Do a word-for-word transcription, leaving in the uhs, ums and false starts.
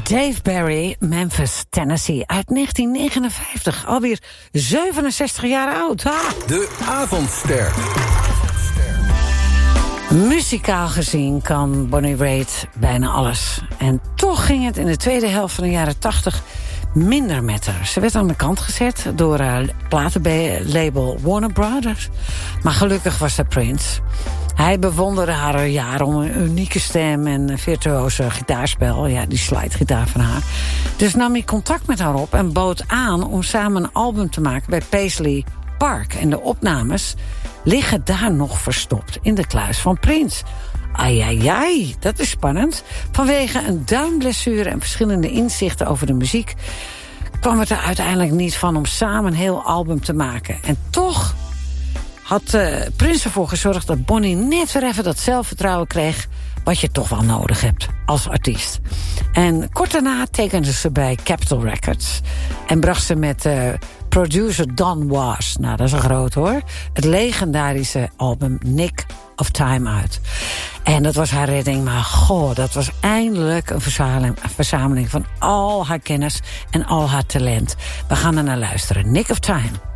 Dave Barry, Memphis, Tennessee, uit negentien negenenvijftig. Alweer zevenenzestig jaar oud. Ha! De avondster. Muzikaal gezien kan Bonnie Raitt bijna alles. En toch ging het in de tweede helft van de jaren tachtig minder met haar. Ze werd aan de kant gezet door haar platenlabel Warner Brothers. Maar gelukkig was er Prince. Hij bewonderde haar jaren om een unieke stem en een virtuoze gitaarspel. Ja, die slidegitaar van haar. Dus nam hij contact met haar op en bood aan om samen een album te maken bij Paisley Park. En de opnames liggen daar nog verstopt in de kluis van Prince. Ai, ai, ai, dat is spannend. Vanwege een duimblessure en verschillende inzichten over de muziek kwam het er uiteindelijk niet van om samen een heel album te maken. En toch had uh, Prince ervoor gezorgd dat Bonnie net weer even dat zelfvertrouwen kreeg wat je toch wel nodig hebt als artiest. En kort daarna tekende ze bij Capitol Records en bracht ze met uh, producer Don Was, nou dat is een groot hoor, het legendarische album Nick of Time uit. En dat was haar redding, maar goh, dat was eindelijk een verzameling, een verzameling van al haar kennis en al haar talent. We gaan er naar luisteren. Nick of Time.